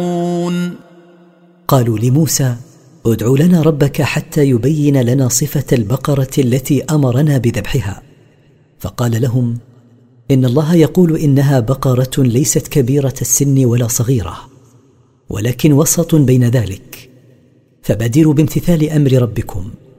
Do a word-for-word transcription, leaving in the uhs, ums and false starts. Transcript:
قالوا لموسى: ادع لنا ربك حتى يبين لنا صفة البقرة التي أمرنا بذبحها. فقال لهم: إن الله يقول إنها بقرة ليست كبيرة السن ولا صغيرة، ولكن وسط بين ذلك، فبادروا بامتثال أمر ربكم.